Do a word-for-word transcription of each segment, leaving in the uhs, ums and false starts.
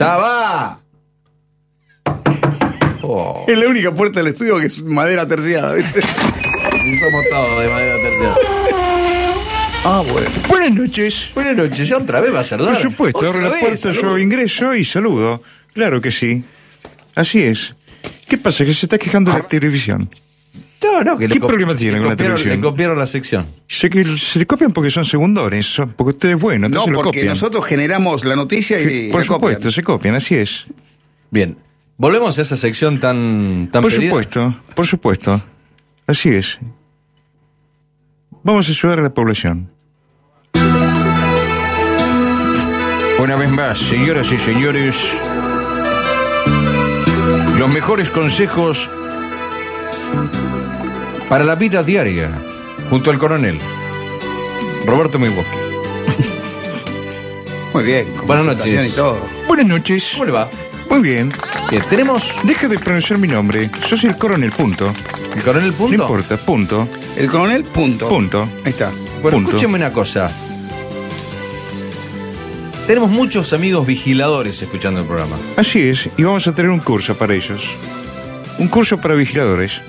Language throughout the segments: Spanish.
¡Ya va! Oh. Es la única puerta del estudio que es madera terciada, ¿viste? Sí, somos todos de manera terciada. Ah, bueno. Buenas noches. Buenas noches, ¿ya otra vez va a saludar? Por supuesto, Otra abro la vez, puerta, saludo. yo ingreso y saludo. Claro que sí. Así es. ¿Qué pasa? Que se está quejando de la televisión. No, no, que ¿Qué le copi- problema tiene le con la copiaron- televisión? Le copiaron la sección. Se, que se le copian porque son segundones, son- porque usted es bueno, No, entonces lo porque copian. nosotros generamos la noticia y Por la copian. supuesto, se copian, así es. Bien, volvemos a esa sección tan, tan Por pedida. supuesto, por supuesto. Así es. Vamos a ayudar a la población. Una vez más, señoras y señores, los mejores consejos para la vida diaria, junto al coronel Roberto Milwaukee. Muy bien, con Buenas presentación noches. y todo. Buenas noches. ¿Cómo le va? Muy bien. Bien, tenemos Deja de pronunciar mi nombre. Sos el coronel, punto. el coronel punto. No importa, punto. El coronel, punto. Punto. Ahí está. Bueno, Punto. escúcheme una cosa. Tenemos muchos amigos vigiladores escuchando el programa. Así es, y vamos a tener un curso para ellos. Un curso para vigiladores.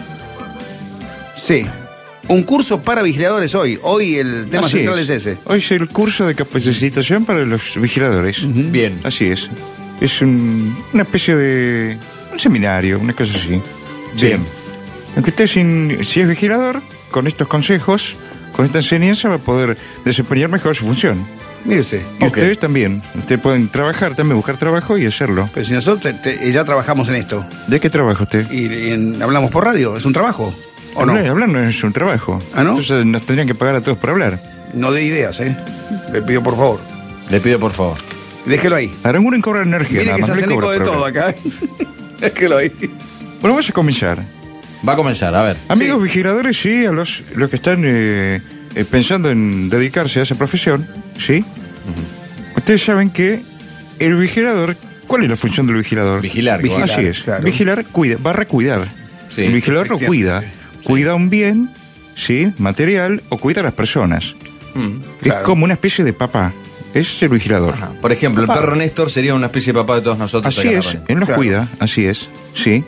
Sí. Un curso para vigiladores hoy. Hoy el tema Así central es, ese. Hoy es el curso de capacitación para los vigiladores. Bien. Así es. Es un- una especie de un seminario, una cosa así. Bien. Aunque usted sin- si es vigilador, con estos consejos, con esta enseñanza va a poder desempeñar mejor su función. Mire usted. Y Ok. ustedes también. Ustedes pueden trabajar también, buscar trabajo y hacerlo. Pero si nosotros te- te- ya trabajamos en esto ¿De qué trabaja usted? y, y en- hablamos por radio, ¿es un trabajo? ¿O no? Hablar, hablar no es un trabajo. ¿Ah, no? Entonces nos tendrían que pagar a todos por hablar. No de ideas, ¿eh? Le pido por favor. Le pido por favor. Déjelo ahí. Aranguren cobra energía, Mire nada que más. se no le hacen eco cobra de por todo hablar. acá. Déjelo ahí. Bueno, vamos a comenzar. Va a comenzar, a ver. Amigos Sí. vigiladores, sí, a los, los que están eh, eh, pensando en dedicarse a esa profesión, ¿sí? Ustedes saben que el vigilador, ¿cuál es la función del vigilador? Vigilar. Vigilar. Así es. claro. Vigilar, cuida, barra cuidar. Sí, el vigilador lo cuida. efectivamente. Cuida un bien, ¿sí? Material, o cuida a las personas. Mm. Es Claro. como una especie de papá. Es el vigilador. Ajá. Por ejemplo, Papá. el perro Néstor sería una especie de papá de todos nosotros. Así acá en es, la radio. él los Claro. cuida, así es, sí.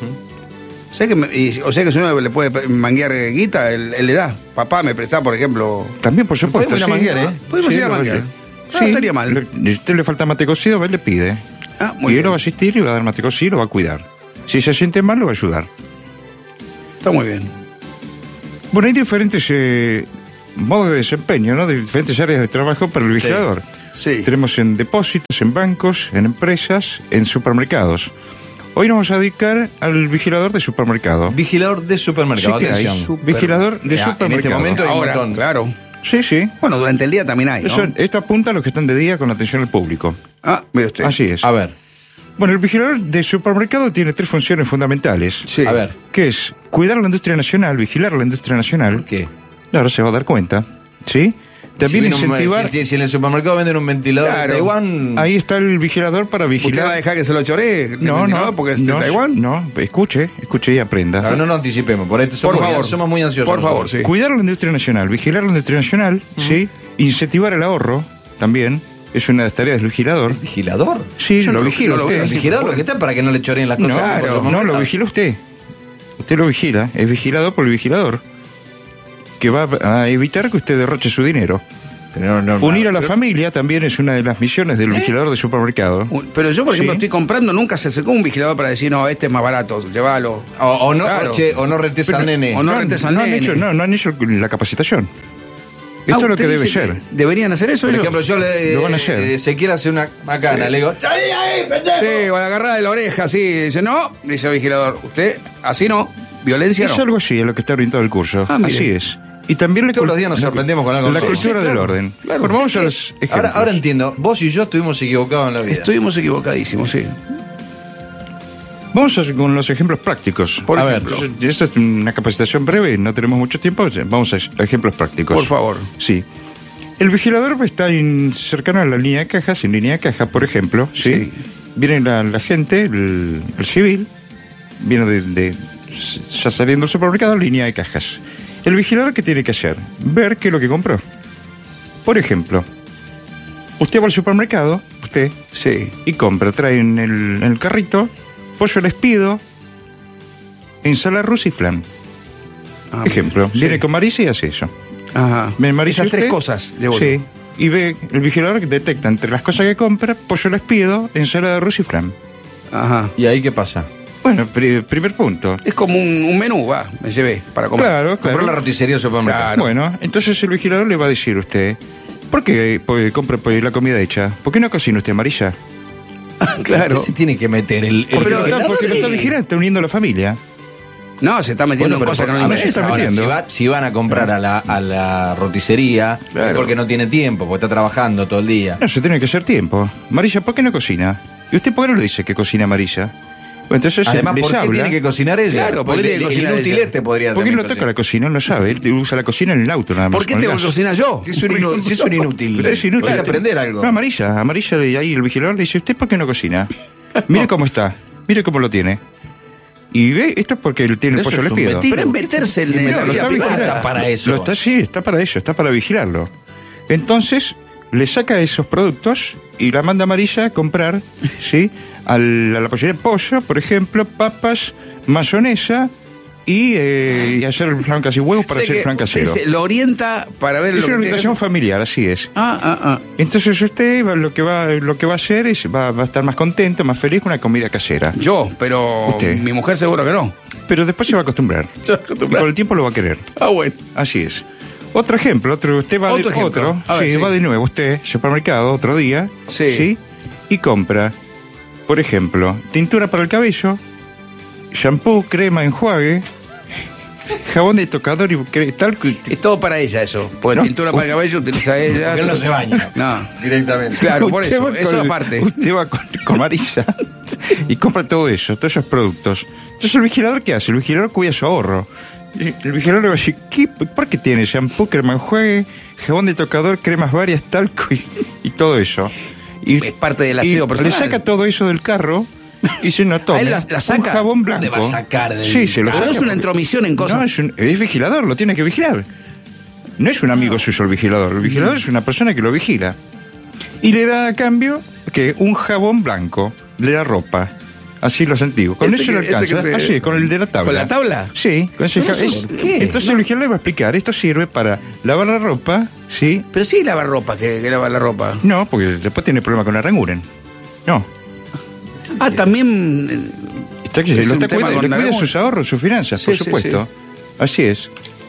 O sea que, me- y- o sea que si uno le puede manguear eh, guita, él, él le da. Papá, me presta, por ejemplo. También, por supuesto. Podemos ir a sí. manguear, ¿eh? Podemos ir a lo manguear. oye. No estaría mal. Le- Si a usted le falta mate cocido, va y le pide. Ah, Y muy él bien. lo va a asistir y va a dar mate cocido y lo va a cuidar. Si se siente mal, lo va a ayudar. Está muy bien. Bueno, hay diferentes eh, modos de desempeño, ¿no? De diferentes áreas de trabajo para el vigilador. Sí. Tenemos en depósitos, en bancos, en empresas, en supermercados. Hoy nos vamos a dedicar al vigilador de supermercado. Vigilador de supermercado. Sí que hay. Atención. Super- Vigilador de Ya, en este supermercado. momento hay un Ahora, montón. claro. Sí, sí. Bueno, durante el día también hay, ¿no? Eso- esto apunta a los que están de día con atención al público. Ah, mire usted. Así es. A ver, Bueno, el vigilador de supermercado tiene tres funciones fundamentales. Sí. a ver. Que es cuidar la industria nacional, vigilar la industria nacional. ¿Por qué? Ahora se va a dar cuenta. ¿Sí? También si viene un- incentivar. si, si en el supermercado venden un ventilador Claro. de Taiwán. Ahí está el vigilador para ¿Usted va a vigilar. dejar que se lo choree? el No, ventilador, no. Porque es de no, Taiwán. No, escuche, escuche y aprenda. No, no nos anticipemos, por esto somos, Por favor. somos muy ansiosos. Por favor, nosotros. sí. Cuidar la industria nacional, vigilar la industria nacional, ¿sí? Incentivar el ahorro también. Es una de las tareas del vigilador. ¿Vigilador? Sí, Yo lo no- vigila no lo usted. veo ¿El así. vigilador lo que está para que no le choreen las cosas? No, por Claro. su no, lo supermercado? vigila usted. Usted lo vigila. Es vigilado por el vigilador. Que va a evitar que usted derroche su dinero. Pero no, no, Unir a la pero- familia también es una de las misiones del vigilador de supermercado. Un- Pero yo, por ejemplo, Sí. estoy comprando, nunca se acercó un vigilador para decir, no, este es más barato, llévalo. O, o no, Claro. o, che, o no retes al nene. o no rentes al no han nene. hecho, no, no han hecho la capacitación. Esto Ah, es lo que usted debe dice ser. ¿Deberían hacer eso Por ellos? ejemplo, yo le, Lo van a hacer. eh, se quiere hacer una macana, le digo, ¡salí ahí, pendejo! Sí, o la agarrada de la oreja, así. Dice, no, dice el vigilador. Usted, así no. Violencia Es no. algo así, a lo que está orientado el curso. Ah, mire. así es. Y también le Todos cul- los días nos la- sorprendemos con algo La nuevo. cultura Sí, del claro. orden. Claro. Bueno, vamos Sí, a sí. los ejemplos. Ahora, ahora entiendo, vos y yo estuvimos equivocados en la vida. Estuvimos equivocadísimos, sí. Vamos a- con los ejemplos prácticos. Por a ejemplo. ver, esto es una capacitación breve, no tenemos mucho tiempo. Vamos a a ejemplos prácticos. Por favor. Sí. El vigilador está en- cercano a la línea de cajas, en línea de caja, por ejemplo. Sí. Sí. Viene la, la gente, el, el civil, viene de, de- ya saliendo del supermercado, línea de cajas. El vigilador, ¿qué tiene que hacer? Ver qué es lo que compró. Por ejemplo, Usted va al supermercado, usted, Sí. y compra, trae en el, en el carrito pollo les pido, ensalada rusa y flan. Ah, Ejemplo, sí. viene con Marisa y hace eso. Ajá. Ven Marisa Esas y tres usted, cosas llevo Sí. yo. Y ve, el vigilador que detecta entre las cosas que compra, pollo les pido, ensalada rusa y flan. Ajá. ¿Y ahí qué pasa? Bueno, pri- primer punto. Es como un, un menú, va, me llevé para comer. Claro, Compró claro. la roticería del supermercado. Claro. Bueno, entonces el vigilador le va a decir a usted, ¿por qué pues, compra pues, la comida hecha? ¿Por qué no cocina usted, Marisa? Claro. ¿Qué se tiene que meter el, el Pero Porque, lo, está, vigilador porque lo sí. está vigilando, está uniendo a la familia. No, se está metiendo Bueno, en pero cosas que no por- le a ver, interesa. interesan. está ahora, metiendo. si, va- si van a comprar a la, a la roticería, Claro. es porque no tiene tiempo, porque está trabajando todo el día. No, se tiene que hacer tiempo. Marisa, ¿por qué no cocina? ¿Y usted por qué no le dice que cocina Marisa? Bueno, entonces Además, les ¿por qué habla, tiene que cocinar ella? Claro, ¿por qué Porque tiene que el- cocinar el inútil ella? este podría ¿Por qué también no toca cocinar. la cocina? Él lo sabe, él usa la cocina en el auto nada más. ¿Por qué con el tengo que gas. cocinar yo? Si es un, inu- si es un inútil. Pero es inútil. Hay que aprender algo. No, a Marisa, a Marisa y ahí el vigilador le dice, ¿usted por qué no cocina? Mire cómo está, mire cómo lo tiene. Y ve, esto es porque él tiene el Eso pollo es le un pido. metido. Pero es meterse en No, la lo vida está privada. vigilando. Está para eso. Lo está, sí, está para eso, está para vigilarlo. Entonces, le saca esos productos y la manda a Marisa a comprar, ¿sí? Al- a la pollería pollo, por ejemplo, papas, mayonesa y, eh, y hacer francas y huevos para Sé hacer que flan casero. usted se- lo orienta para ver Es lo una que tiene que orientación hacer. familiar, así es. Ah, ah, ah. Entonces usted va- lo que va lo que va a hacer es va, va a estar más contento, más feliz con una comida casera. Yo, pero Usted. mi mujer seguro que no. Pero después se va a acostumbrar. Se va a Y acostumbrar. con el tiempo lo va a querer. Ah, bueno. Así es. Otro ejemplo, otro, usted va Otro de ejemplo. otro, A ver, sí, sí. va de nuevo usted, supermercado, otro día, Sí. y compra, por ejemplo, tintura para el cabello, shampoo, crema, enjuague, jabón de tocador y cre- tal. Es todo para ella eso. Porque No, tintura para el cabello utiliza ella. Porque él no se baña. No. Directamente. Claro, por Usted eso. va Eso con- aparte. Usted va con, con Marisa y compra todo eso, todos esos productos. Entonces, ¿el vigilador qué hace? El vigilador cuida su ahorro. Y el vigilador le va a decir, ¿qué? ¿Por qué tiene shampoo, crema enjuague, jabón de tocador, cremas varias, talco y, y todo eso? Y, Es parte del y aseo personal. le saca todo eso del carro y se no tome él la- la saca? un jabón blanco. ¿Dónde va a sacar del Sí, se lo Pero saca no es una porque- intromisión en cosas. No, es, un- es vigilador, lo tiene que vigilar. No es un amigo suyo el vigilador. El vigilador es una persona que lo vigila. Y le da a cambio que un jabón blanco de la ropa. Así los antiguos. Con Ese eso le que- ese alcanza. que se- Así, con el de la tabla. ¿Con la tabla? Sí, con ese ¿Pero jabón. eso Es- por qué? Entonces el vigilador le va a explicar. Esto sirve para lavar la ropa, ¿sí? Pero sí lavar ropa, que, que lavar la ropa. No, porque después tiene problema con la ranguren. No. Ah, también. Está que Es lo un está tema cuidando, con le la cuida ranguren. sus ahorros, sus finanzas, Sí, por sí, supuesto. Así es.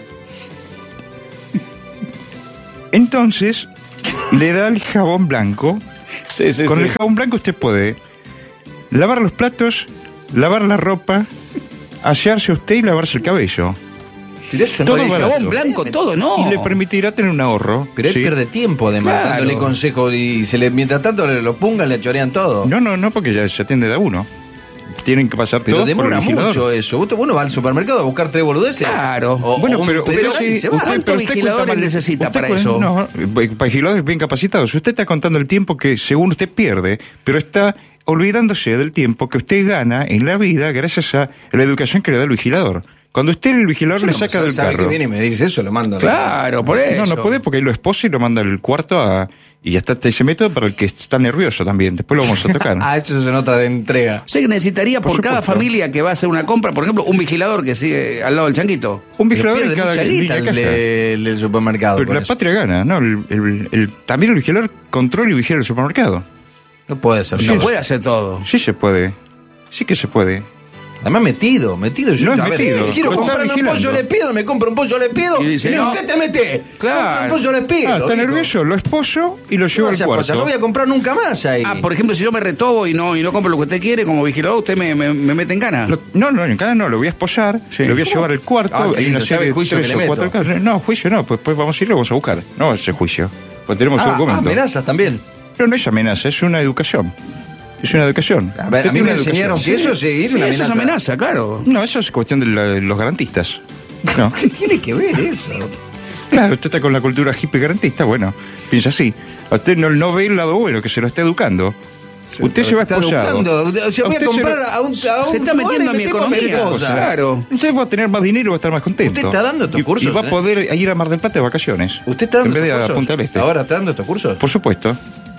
Entonces, le da el jabón blanco. Sí, sí, Con sí. el jabón blanco usted puede lavar los platos, lavar la ropa, asearse usted y lavarse el cabello. Pero eso Todo Con el barato. jabón blanco, todo, no. Y le permitirá tener un ahorro. Pero él ¿sí? pierde tiempo además, Claro. dándole consejos y se le, mientras tanto le lo pongan, le chorean todo. No, no, no, porque ya se atiende de a uno. Tienen que pasar Pero todo por el demora vigilador. mucho eso. Vos, uno va al supermercado a buscar tres boludeces. Claro. O- Bueno, o un pero, pedido usted y sí- se va. usted- ¿Cuántos pero usted vigiladores cuenta mal- necesita usted para cuen- eso? No, eh, vigiladores bien capacitados. Usted está contando el tiempo que según usted pierde, pero está olvidándose del tiempo que usted gana en la vida gracias a la educación que le da el vigilador. Cuando usted el vigilador Yo le no, saca sabe- del sabe carro. que viene y me dice eso, lo mando. a la- Claro, por eso. No, no puede porque ahí lo esposa y lo manda al cuarto a, y ya está ese método para el que está nervioso también. Después lo vamos a tocar. Ah, esto es en otra de entrega. O sea que necesitaría por, Por cada supuesto. familia que va a hacer una compra, por ejemplo, un vigilador que sigue al lado del changuito. Un Pero vigilador en pierde cada mucha guita línea el, caja. de- el del supermercado. Pero con la eso. patria gana, ¿no? El- el- el- también el vigilador controla y vigila el supermercado. No puede ser. No eso. puede hacer todo. Sí se puede. Sí que se puede. Además metido, metido. Yo, No es a ver, metido, quiero lo está comprarme un vigilando. pollo, le pido, me compro un pollo, le pido. Y dice, le digo, no. ¿qué te metes? Claro. Compro un pollo, le pido. Ah, está digo. nervioso, lo esposo y lo lleva No, al esas cuarto. cosas, no voy a comprar nunca más ahí. Ah, por ejemplo, si yo me retobo y no, y no compro lo que usted quiere, como vigilador, usted me, me, me mete en gana. Lo- no, no, en cada no, lo voy a esposar, Sí. lo voy a ¿Cómo? llevar al cuarto, Ah, qué hay una lindo, serie ¿sabe el de juicio tres que o le cuatro meto? casos. No, juicio no, pues después vamos a ir y lo vamos a buscar. No ese juicio. Pues tenemos ah, un ah, documento. amenazas también. Pero no es amenaza, es una educación. Es una educación. A ver, Usted a mí tiene me una enseñaron educación. que eso sí, es Sí, una eso es amenaza. amenaza, claro. No, eso es cuestión de la- los garantistas. No. ¿Qué tiene que ver eso? Claro, usted está con la cultura hippie garantista, bueno, piensa así. A usted no, no ve el lado bueno, que se lo está educando. Usted se va Está esposado. educando. O sea, A voy a usted se comprar lo- a un, a un Se está metiendo a mi economía, cosa. claro. Usted va a tener más dinero y va a estar más contento. Usted está dando estos Y- cursos, Y va a ¿eh? poder ir a Mar del Plata de vacaciones. ¿Usted está dando En vez de estos a cursos? Punta del Este. ¿Ahora está dando estos cursos? Por supuesto.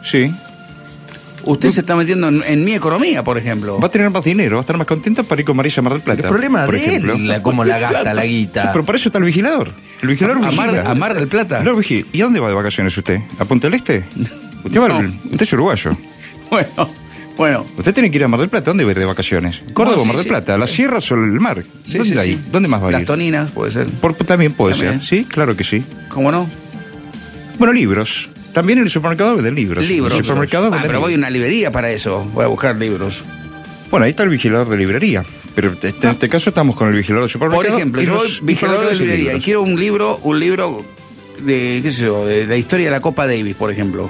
Sí. Usted se está metiendo en, en mi economía, por ejemplo. Va a tener más dinero, va a estar más contento para ir con Marisa a Mar del Plata. El problema por de ejemplo. él, la- cómo la gasta la guita. Pero para eso está el vigilador. El vigilador ¿A Mar, vigila. a Mar del Plata? No, vigila. ¿Y a dónde va de vacaciones usted? ¿A Punta del Este? Usted, va No. al- usted es uruguayo. Bueno, bueno. Usted tiene que ir a Mar del Plata. ¿Dónde va a ir de vacaciones? ¿Córdoba o sí, Mar del sí. Plata? ¿Las sierras o el mar? Sí, ¿Dónde sí, hay? sí. ¿Dónde más va a Las ir? toninas, puede ser. Por, también puede También. ser. Sí, claro que sí. ¿Cómo no? Bueno, libros. También en el supermercado venden libros. Libros. En el supermercado Ah, venden pero voy a libros. una librería para eso. Voy a buscar libros. Bueno, ahí está el vigilador de librería. Pero este- en este caso estamos con el vigilador del Por supermercado. ejemplo, y yo voy los vigilador de supermercados y librería y libros. quiero un libro, un libro de, qué sé yo, de la historia de la Copa Davis, por ejemplo.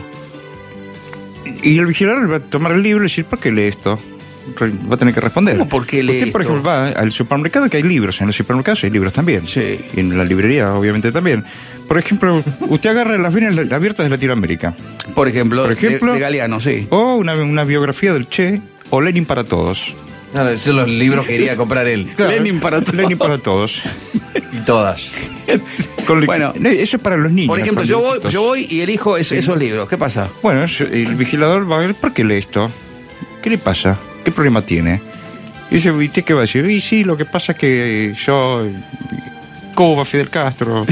Y el vigilador va a tomar el libro y decir, ¿por qué lee esto? Re- Va a tener que responder. ¿Cómo por qué lee Usted, por esto? ejemplo, va al supermercado que hay libros. En los supermercados hay libros también. Sí. Y en la librería, obviamente, también. Por ejemplo, usted agarra las bienes abiertas de Latinoamérica. Por ejemplo, Por ejemplo, de, de Galeano, sí. O una, una biografía del Che. O Lenin para todos. Claro, esos son los libros que quería comprar él. Lenin para todos. Lenin para todos. Y todas. Con- Bueno. no, eso es para los niños. Por ejemplo, para yo voy, chiquitos. yo voy y elijo es- esos libros. ¿Qué pasa? Bueno, es- el vigilador va a ver, ¿por qué lee esto? ¿Qué le pasa? ¿Qué problema tiene? Y dice, ¿y usted qué va a decir? Y sí, lo que pasa es que yo, Cuba, Fidel Castro,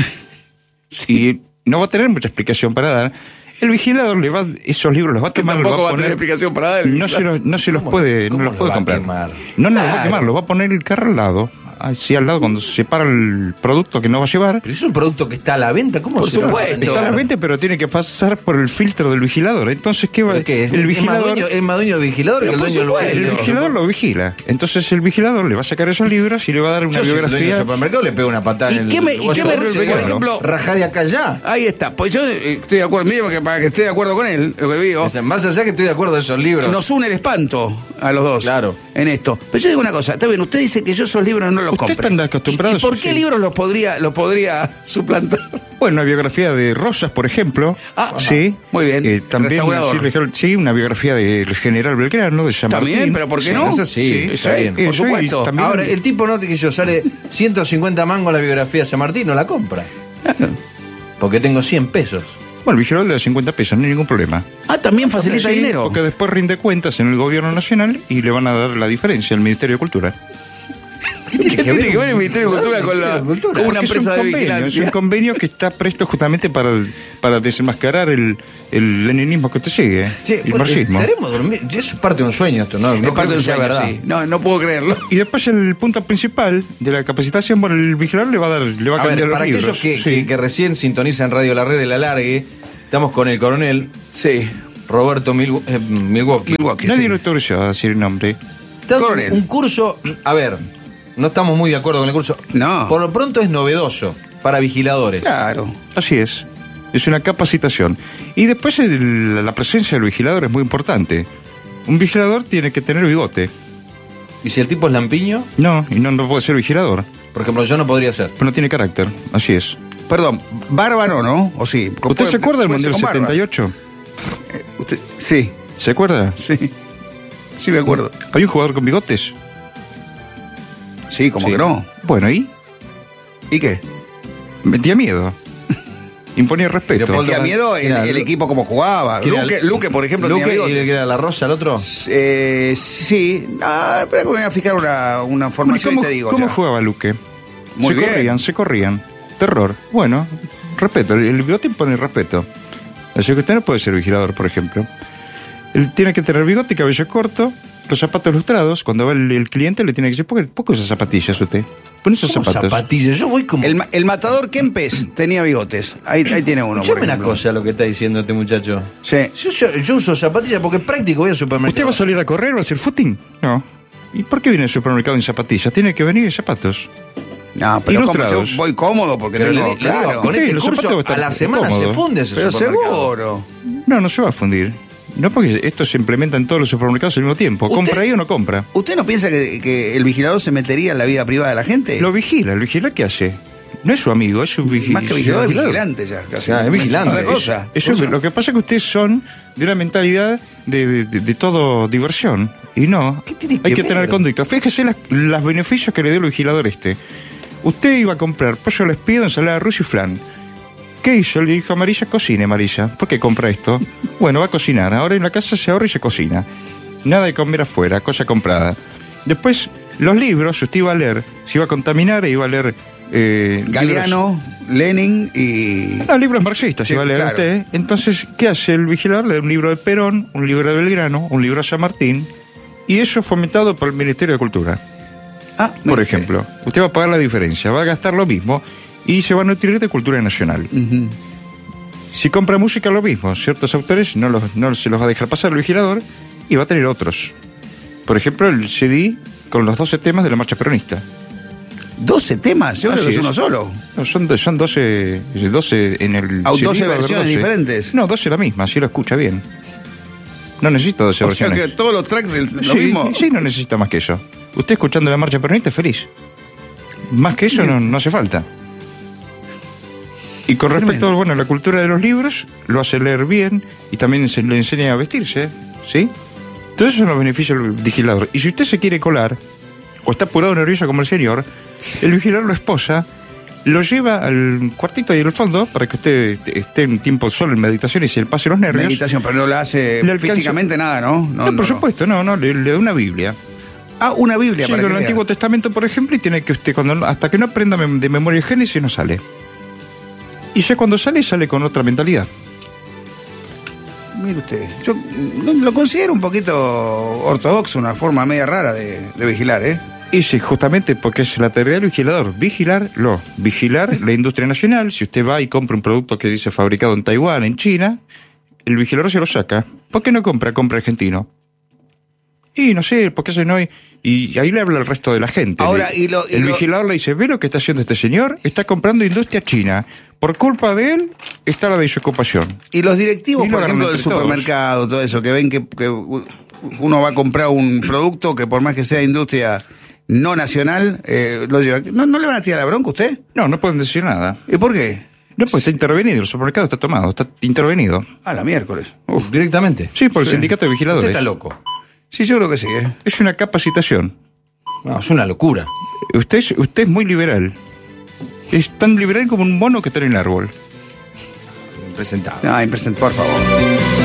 y no va a tener mucha explicación para dar. El vigilador le va, esos libros los va a tomar, los va a poner, explicación para dar. no se los, no se los ¿Cómo- puede, no cómo los lo puede va a comprar. quemar? No, no los va a Claro. quemar, los va a poner el carro al lado. Así al lado cuando se separa el producto que no va a llevar. Pero es un producto que está a la venta, ¿cómo Por se lo va a supuesto. vender? Está a la venta, pero tiene que pasar por el filtro del vigilador. Entonces, ¿qué va? ¿Pero qué? ¿Es, El es más vigilador. dueño, es más dueño del vigilador Pero que el por dueño del supuesto. El lugar. vigilador lo vigila. Entonces el vigilador le va a sacar esos libros y le va a dar una Yo soy el dueño del biografía. supermercado, le pego una patada ¿Y en el qué me- y qué me- bollo. por ejemplo- Rajá de acá ya. Ahí está. Pues yo eh, estoy de acuerdo. Mire, porque para que esté de acuerdo con él, lo que digo. O sea, más allá que estoy de acuerdo de esos libros. Nos une el espanto a los dos. Claro. En esto. Pero yo digo una cosa, está bien, usted dice que yo esos libros no los Usted compro. está acostumbrado ¿Y, y por a qué eso, sí. libros los podría, los podría suplantar? Bueno, una biografía de Rosas, por ejemplo. Ah, sí. muy bien. Eh, también Restaurador. sí, sí, una biografía del general Belgrano, de San También, Martín. pero ¿por qué Sí, no? Eso sí, está bien. por Eso, y supuesto. también- Ahora, el tipo no te quiso, sale ciento cincuenta mangos la biografía de San Martín, no la compra. Porque tengo cien pesos. Bueno, el vigilador le da cincuenta pesos, no hay ningún problema. Ah, también facilita Sí, dinero. Porque después rinde cuentas en el gobierno nacional y le van a dar la diferencia al Ministerio de Cultura. ¿Qué tiene que ver el Ministerio de Cultura con, la, Ministerio de Cultura? con una Porque es un empresa de convenio, vigilancia? Es un convenio que está presto justamente para, para desenmascarar el, el leninismo que usted sigue, Che, el bueno, marxismo. estaremos dormidos. Eso es parte de un sueño esto, ¿no? Es No parte creo del que sea sueño, verdad. sí. No, no puedo creerlo. Y después el punto principal de la capacitación, bueno, el vigilador le va a dar, le va a, A cambiar ver, los para libros. aquellos que, Sí. que- que recién sintonizan Radio La Red de la Largue, estamos con el coronel Sí. Roberto Milw- eh, Milwaukee. Milwaukee, Nadie sí. lo autorizó a decir el nombre. Está un- Coronel. un curso, a ver, no estamos muy de acuerdo con el curso. No. Por lo pronto es novedoso para vigiladores. Claro. Así es. Es una capacitación. Y después el- la presencia del vigilador es muy importante. Un vigilador tiene que tener bigote. Y si el tipo es lampiño, No, y no, no puede ser vigilador. por ejemplo, yo no podría ser. Pero no tiene carácter. Así es. Perdón, bárbaro, ¿no? ¿O sí? ¿Usted se acuerda del puede ser Mundial con barba. setenta y ocho? Usted- sí, ¿Se acuerda? sí. Sí, me acuerdo. ¿Hay un jugador con bigotes? Sí, como Sí. que no. Bueno, ¿y? ¿Y qué? Metía miedo. Imponía respeto. Pero Paul- ¿Tenía miedo el, Era- el equipo como jugaba? ¿Quién era? Luque, Luque, por ejemplo, Luque, tenía ¿y bigotes. que era la rosa el otro? Eh, sí, ah, espera que me voy a fijar una, una Bueno, ¿y formación ¿Cómo, y te digo. cómo ya. jugaba Luque? Muy se bien. corrían, se corrían. Terror. Bueno, respeto. El, el bigote impone respeto. Así que usted no puede ser vigilador, por ejemplo. Él tiene que tener bigote y cabello corto, los zapatos lustrados. Cuando va el, el cliente le tiene que decir, ¿por qué, por qué usa zapatillas usted? Pon esos ¿Cómo zapatos. zapatillas? Yo voy como... El, ma- el matador Kempes tenía bigotes. Ahí, ahí tiene uno. Escuchame por una ejemplo. cosa lo que está diciendo este muchacho. Sí. Yo, yo- yo uso zapatillas porque es práctico, voy al supermercado. ¿Usted va a salir a correr o a hacer footing? No. ¿Y por qué viene al supermercado en zapatillas? Tiene que venir en zapatos. No, pero como Ilustrados. yo voy cómodo porque Pero tengo, le, le digo, claro. con Sí, este los zapatos curso están a la semana cómodos. se funde ese Pero supermercado. seguro. No, no se va a fundir. No, porque esto se implementa en todos los supermercados al mismo tiempo. ¿Usted- ¿Compra ahí o no compra? ¿Usted no piensa que, que el vigilador se metería en la vida privada de la gente? Lo vigila. ¿El vigila qué hace? No es su amigo, es su vigilante. Más que vigilador, es vigilante ya. casi. Ya, es vigilante. Otra cosa. Eso, Cosa. lo que pasa es que ustedes son de una mentalidad de, de, de- de todo diversión. Y no, ¿Qué tiene hay que que tener ver? conducta. Fíjese las- los beneficios que le dio el vigilador este. Usted iba a comprar pollo al espiedo, ensalada rusa y flan. ¿Qué hizo? Le dijo a Marisa, cocine, Marisa. ¿Por qué compra esto? Bueno, va a cocinar. Ahora en la casa se ahorra y se cocina. Nada de comer afuera, cosa comprada. Después, los libros, usted iba a leer. Se iba a contaminar e iba a leer... Eh, Galeano, libros. Lenin y... No, libros marxistas Sí, iba a leer claro. usted. Entonces, ¿qué hace el vigilador? Le da un libro de Perón, un libro de Belgrano, un libro de San Martín. Y eso fomentado por el Ministerio de Cultura. Ah, Por mire. ejemplo, usted va a pagar la diferencia, va a gastar lo mismo y se va a nutrir de cultura nacional. Ujú. Si compra música, lo mismo. Ciertos autores no, los, no se los va a dejar pasar el vigilador y va a tener otros. Por ejemplo, el C D con los doce temas de la marcha peronista. doce temas, yo creo Así que es es. uno solo. No, son, do- son doce, doce en el Ah, C D. doce va a haber versiones doce. diferentes. No, doce la misma, así lo escucha bien. No necesita doce O sea versiones. que todos los tracks el- lo sí, mismo. sí, no necesita más que eso. Usted escuchando la marcha peronista es feliz. Más que eso no, no hace falta. Y con Tremendo. respecto bueno, a la cultura de los libros, lo hace leer bien y también se le enseña a vestirse, ¿sí? Todo eso nos beneficia al vigilador. Y si usted se quiere colar, o está apurado nervioso como el señor, el vigilador lo esposa, lo lleva al cuartito ahí al fondo para que usted esté un tiempo solo en meditación y se le pase los nervios. Meditación, pero no la hace Le alcanza- físicamente nada, ¿no? No, por supuesto, no, no, le, le da una Biblia. Ah, una Biblia Sí, para con que el lea. Antiguo Testamento, por ejemplo, y tiene que usted, cuando hasta que no aprenda mem- de memoria el Génesis, no sale. Y ya cuando sale, sale con otra mentalidad. Mire usted, yo mm, lo considero un poquito ortodoxo, una forma media rara de, de vigilar, ¿eh? Y sí, justamente porque es la tarea del vigilador. Vigilarlo. Vigilar la industria nacional. Si usted va y compra un producto que dice fabricado en Taiwán, en China, el vigilador se lo saca. ¿Por qué no compra? Compra argentino. Y no sé, ¿por qué se no hay? Y ahí le habla al resto de la gente. Ahora, Le- y lo- y el lo- vigilador le dice, ¿ve lo que está haciendo este señor? Está comprando industria china. Por culpa de él está la desocupación. Y los directivos, Y lo por agarran ejemplo, del entre todos. supermercado, todo eso, que ven que, que uno va a comprar un producto que por más que sea industria no nacional, eh, lo lleva. ¿No, ¿No le van a tirar la bronca a usted? No, no pueden decir nada. ¿Y por qué? No, pues está intervenido. El supermercado está tomado, está intervenido. A la miércoles. Uf, directamente. Sí, por el Sí. sindicato de Usted vigiladores. está loco. Sí, yo creo que sí, ¿eh? Es una capacitación. No, es una locura. Usted es, usted es muy liberal. Es tan liberal como un mono que está en el árbol. Impresentable. No, impresentable, por favor.